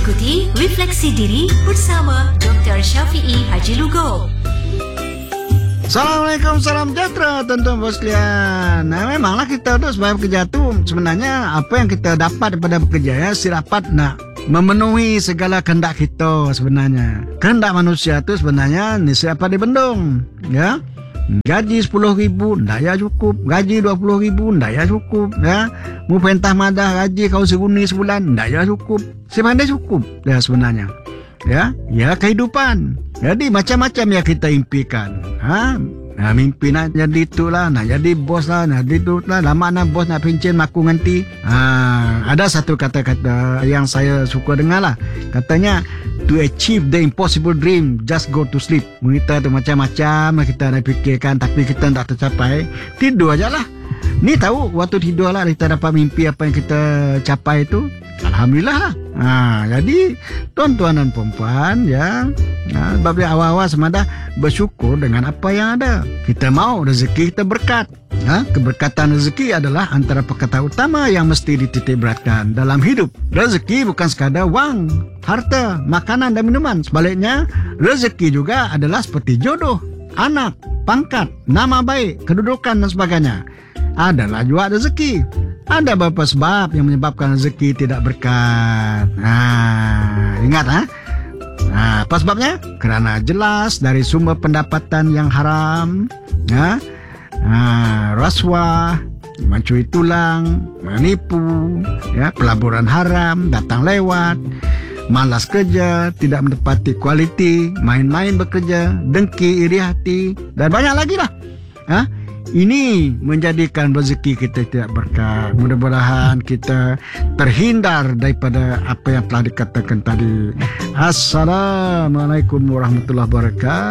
Ikuti Refleksi Diri bersama Dr. Syafiee Haji Lugo. Assalamualaikum, salam sejahtera tuan-tuan bos sekalian. Memanglah kita tu sebagai pekerja tu sebenarnya apa yang kita dapat daripada bekerja ya, si dapat nak memenuhi segala kehendak kita sebenarnya. Kehendak manusia tu sebenarnya ni siapa dibendung ya. Gaji 10,000 ndak ya cukup, gaji 20,000 ndak ya cukup ya. Mu pentah madah gaji kau seguni sebulan ndak ya cukup. Semana cukup ya sebenarnya. Ya kehidupan. Jadi macam-macam yang kita impikan. Nah, mimpi nak jadi itulah, nak jadi bos lah, nak jadi itulah. Lama nak bos nak pincin maku nganti. Ada satu kata-kata yang saya suka dengar lah. Katanya, to achieve the impossible dream, just go to sleep. Kita tu macam-macam kita nak fikirkan, tapi kita tak tercapai. Tidur aja lah. Ni tahu waktu tidur lah kita dapat mimpi apa yang kita capai itu. Alhamdulillah lah. Jadi tuan-tuan dan perempuan ya, sebab awal-awal semada bersyukur dengan apa yang ada. Kita mau rezeki kita berkat. Keberkatan rezeki adalah antara perkara utama yang mesti dititik beratkan dalam hidup. Rezeki bukan sekadar wang, harta, makanan dan minuman. Sebaliknya, rezeki juga adalah seperti jodoh, anak, pangkat, nama baik, kedudukan dan sebagainya. Adalah juga rezeki. Ada beberapa sebab yang menyebabkan rezeki tidak berkat. Ingat apa sebabnya? Kerana jelas dari sumber pendapatan yang haram, rasuah, mencuri tulang, menipu, pelaburan haram, datang lewat, malas kerja, tidak menepati kualiti, main-main bekerja, dengki, iri hati, dan banyak lagi lah. Ini menjadikan rezeki kita tidak berkat. Mudah-mudahan kita terhindar daripada apa yang telah dikatakan tadi. Assalamualaikum warahmatullahi wabarakatuh.